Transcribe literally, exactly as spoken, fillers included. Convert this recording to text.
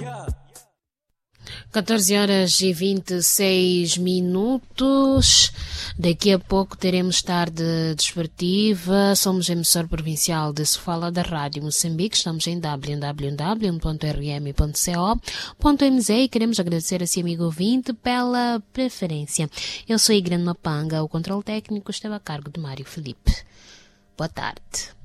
catorze horas e vinte e seis minutos. Daqui a pouco teremos tarde desportiva. Somos emissor provincial de Sofala da Rádio Moçambique. Estamos em w w w ponto r m ponto co ponto m z e queremos agradecer a si, amigo ouvinte, pela preferência. Eu sou Igran Mapanga. O controle técnico esteve a cargo de Mário Felipe. Boa tarde.